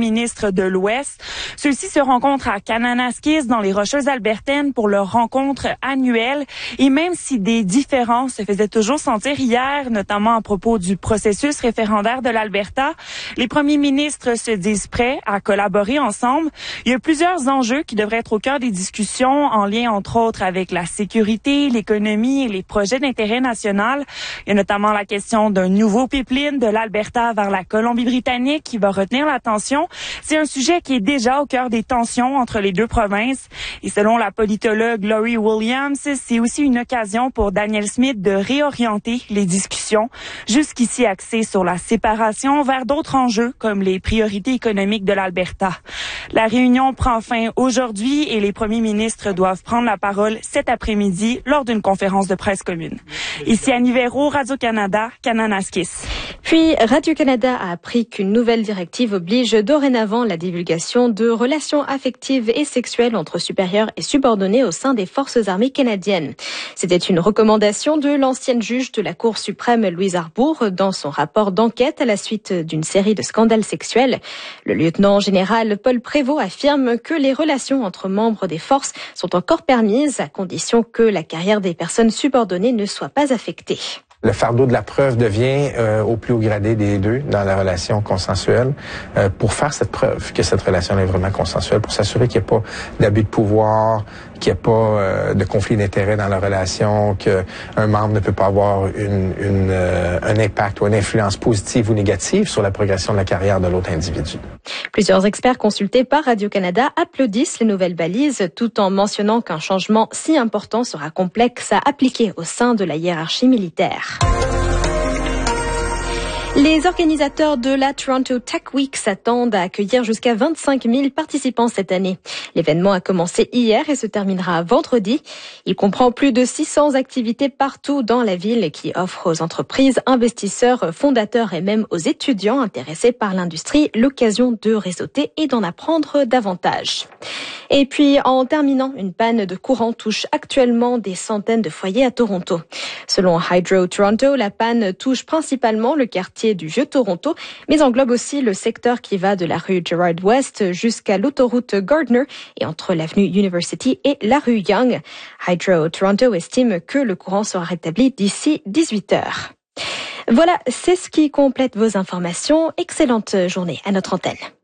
ministres de l'Ouest. Ceux-ci se rencontrent à Kananaskis, dans les Rocheuses albertaines, pour leur rencontre annuelle. Et même si des différences se faisaient toujours sentir hier, notamment à propos du processus référendaire de l'Alberta, les premiers ministres se disent prêts à collaborer ensemble. Il y a plusieurs enjeux qui devraient être au cœur des discussions, en lien entre autres avec la sécurité, l'économie et les projets d'intérêt national. Il y a notamment la question d'un nouveau pipeline de l'Alberta vers la Colombie-Britannique qui va retenir l'attention. C'est un sujet qui est déjà au cœur des tensions entre les deux provinces. Et selon la politologue Laurie Williams, c'est aussi une occasion pour Danielle Smith de réorienter les discussions, jusqu'ici axées sur la séparation, vers d'autres enjeux comme les priorités économiques de l'Alberta. La réunion prend fin aujourd'hui et les premiers ministres doivent prendre la parole cet après-midi lors d'une conférence de presse commune. Ici Annie Véro, Radio-Canada, Kananaskis. Puis, Radio-Canada a appris qu'une nouvelle directive oblige dorénavant la divulgation de relations affectives et sexuelles entre supérieurs et subordonnés au sein des forces armées canadiennes. C'était une recommandation de l'ancienne juge de la Cour suprême Louise Arbour dans son rapport d'enquête à la suite d'une série de scandales sexuels. Le lieutenant général Paul Prévost affirme que les relations entre membres des forces sont encore permises à condition que la carrière des personnes subordonnées ne soit pas affectée. Le fardeau de la preuve devient au plus haut gradé des deux dans la relation consensuelle pour faire cette preuve que cette relation est vraiment consensuelle, pour s'assurer qu'il n'y a pas d'abus de pouvoir, qu'il n'y a pas de conflit d'intérêts dans la relation, qu'un membre ne peut pas avoir un impact ou une influence positive ou négative sur la progression de la carrière de l'autre individu. Plusieurs experts consultés par Radio-Canada applaudissent les nouvelles balises tout en mentionnant qu'un changement si important sera complexe à appliquer au sein de la hiérarchie militaire. Les organisateurs de la Toronto Tech Week s'attendent à accueillir jusqu'à 25 000 participants cette année. L'événement a commencé hier et se terminera vendredi. Il comprend plus de 600 activités partout dans la ville qui offrent aux entreprises, investisseurs, fondateurs et même aux étudiants intéressés par l'industrie l'occasion de réseauter et d'en apprendre davantage. Et puis, en terminant, une panne de courant touche actuellement des centaines de foyers à Toronto. Selon Hydro Toronto, la panne touche principalement le quartier du Vieux-Toronto, mais englobe aussi le secteur qui va de la rue Gerrard West jusqu'à l'autoroute Gardner et entre l'avenue University et la rue Yonge. Hydro Toronto estime que le courant sera rétabli d'ici 18 heures. Voilà, c'est ce qui complète vos informations. Excellente journée à notre antenne.